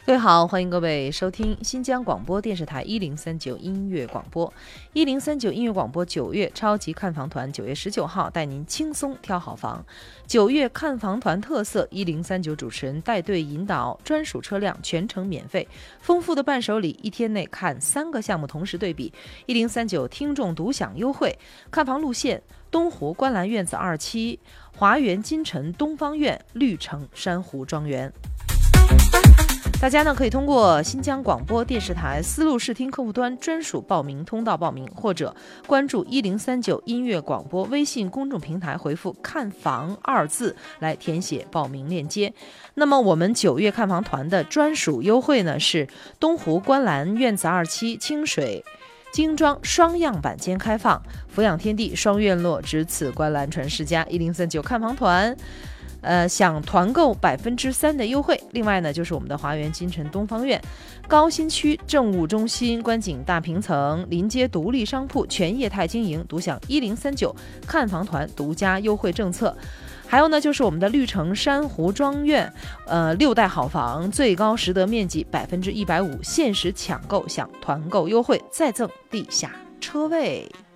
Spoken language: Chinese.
各位好，欢迎各位收听新疆广播电视台1039音乐广播。1039音乐广播9月超级看房团9月19号带您轻松挑好房。9月看房团特色，1039主持人带队引导，专属车辆全程免费，丰富的伴手礼，1天内看3个项目同时对比，1039听众独享优惠。看房路线：东湖观澜院子2期、华园金城东方院、绿城珊瑚庄园。大家呢可以通过新疆广播电视台丝路视听客户端专属报名通道报名，或者关注1039音乐广播微信公众平台，回复看房2字来填写报名链接。那么我们9月看房团的专属优惠呢是东湖观澜院子2期清水精装双样板间开放，俯仰天地双院落，只此观澜传世家。1039看房团享团购3%的优惠。另外呢，就是我们的华园金城东方院，高新区政务中心观景大平层，临街独立商铺，全业态经营，独享1039看房团独家优惠政策。还有呢，就是我们的绿城珊瑚庄院，6代好房，最高实得面积150%，限时抢购享团购优惠，再赠地下车位。